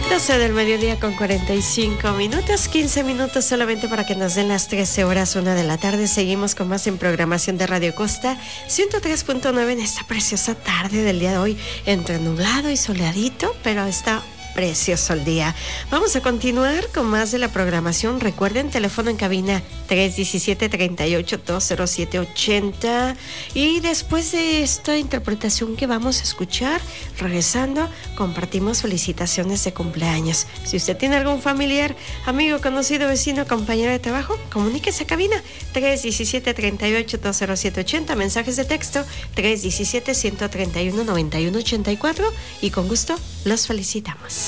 12 del mediodía con 45 minutos, 15 minutos solamente para que nos den las 13 horas, 1 de la tarde. Seguimos con más en programación de Radio Costa 103.9 en esta preciosa tarde del día de hoy, entre nublado y soleadito, pero está precioso el día. Vamos a continuar con más de la programación. Recuerden, teléfono en cabina 317-38-207-80. Y después de esta interpretación que vamos a escuchar, regresando, compartimos felicitaciones de cumpleaños. Si usted tiene algún familiar, amigo, conocido, vecino, compañero de trabajo, comuníquese a cabina 317-38-207-80. Mensajes de texto 317-131-9184 y con gusto los felicitamos.